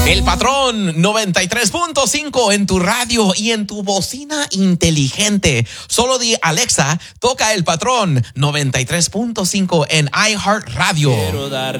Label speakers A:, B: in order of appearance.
A: El Patrón 93.5 en tu radio y en tu bocina inteligente. Solo di Alexa, toca El Patrón 93.5 en iHeartRadio.